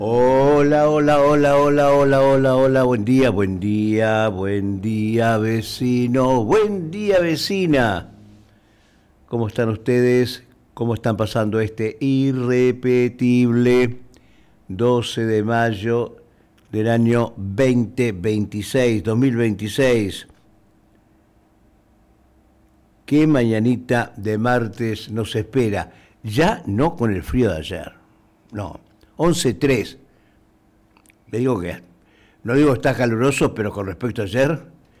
Hola, hola, hola, hola, hola, hola, hola, buen día, buen día, buen día, vecino, buen día, vecina. ¿Cómo están ustedes? ¿Cómo están pasando este irrepetible 12 de mayo del año 2026? ¿Qué mañanita de martes nos espera? Ya no con el frío de ayer, no, 11:03. Le digo que no digo que está caluroso, pero con respecto a ayer,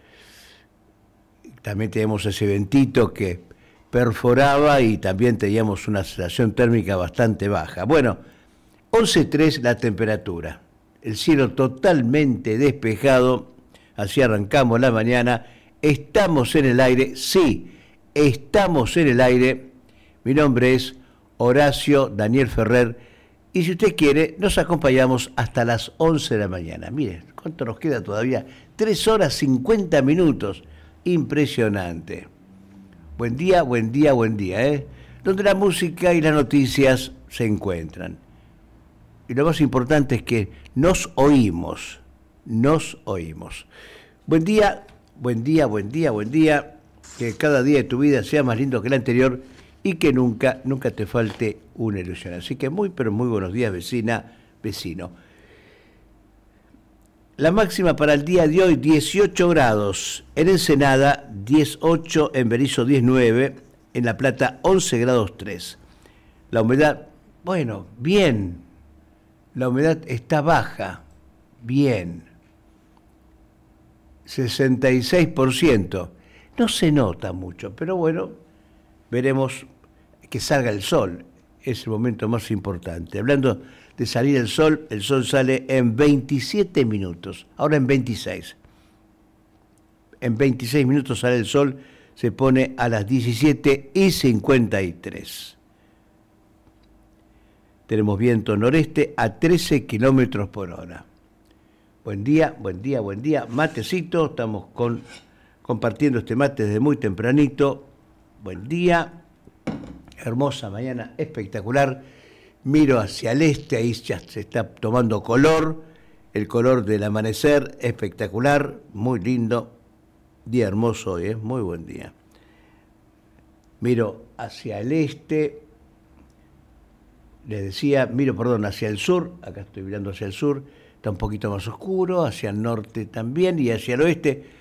también tenemos ese ventito que perforaba y también teníamos una sensación térmica bastante baja. Bueno, 11:03 la temperatura, el cielo totalmente despejado, así arrancamos la mañana, estamos en el aire, sí, estamos en el aire. Mi nombre es Horacio Daniel Ferrer y si usted quiere, nos acompañamos hasta las 11 de la mañana. Mire, ¿cuánto nos queda todavía? 3 horas 50 minutos. Impresionante. Buen día, buen día, buen día, ¿eh? Donde la música y las noticias se encuentran. Y lo más importante es que nos oímos. Nos oímos. Buen día, buen día, buen día, buen día. Que cada día de tu vida sea más lindo que el anterior y que nunca, nunca te falte una ilusión. Así que muy, pero muy buenos días, vecina, vecino. La máxima para el día de hoy, 18 grados. En Ensenada, 18, en Berisso, 19, en La Plata, 11 grados 3. La humedad, bueno, bien. La humedad está baja, bien. 66%. No se nota mucho, pero bueno, veremos que salga el sol. Es el momento más importante. Hablando de salir el sol sale en 27 minutos, ahora en 26. En 26 minutos sale el sol, se pone a las 17:53. Tenemos viento noreste a 13 kilómetros por hora. Buen día, buen día, buen día. Matecito, estamos compartiendo este mate desde muy tempranito. Buen día, hermosa mañana, espectacular. Miro hacia el este, ahí ya se está tomando color, el color del amanecer, espectacular, muy lindo. Día hermoso hoy, muy buen día. Miro hacia el este, les decía, perdón, hacia el sur, acá estoy mirando hacia el sur, está un poquito más oscuro, hacia el norte también y hacia el oeste